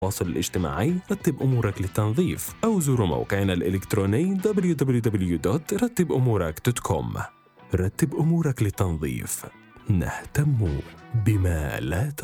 التواصل الاجتماعي رتب أمورك للتنظيف، أو زوروا موقعنا الإلكتروني www.رتبأمورك.com. رتب أمورك للتنظيف، نهتم بما لا